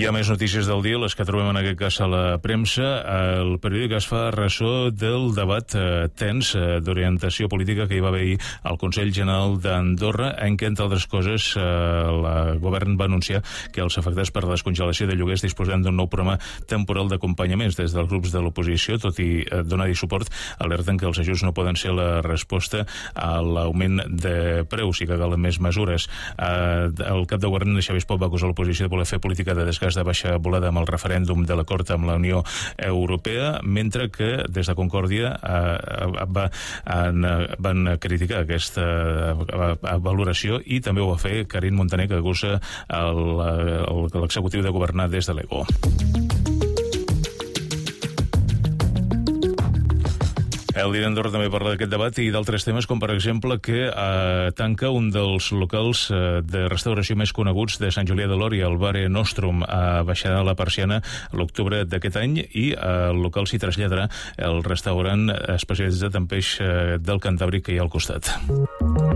Hi ha més notícies del dia, les que trobem en aquest cas a la premsa. El periòdic es fa ressò del debat tens d'orientació política que hi va haver ahir al Consell General d'Andorra, en què, entre altres coses, el govern va anunciar que els afectats per la descongelació de lloguers disposaran d'un nou programa temporal d'acompanyaments. Des dels grups de l'oposició, tot i donar-hi suport, alerten que els ajuts no poden ser la resposta a l'augment de preus i que calen més mesures. El cap de govern, Xavier Espot, va acusar l'oposició de voler fer política de desgast de baixa volada amb el referèndum de l'acord amb la Unió Europea, mentre que des de Concòrdia van criticar aquesta valoració, i també ho va fer Carine Montaner, que acusa l'executiu de governar des de l'ego. El Diari d'Andorra també parla d'aquest debat i d'altres temes, com per exemple que tanca un dels locals de restauració més coneguts de Sant Julià de Lòria, el Mare Nostrum, baixarà la persiana l'octubre d'aquest any, i al local s'hi traslladarà el restaurant especialitzat en peix del Cantàbric que hi ha al costat.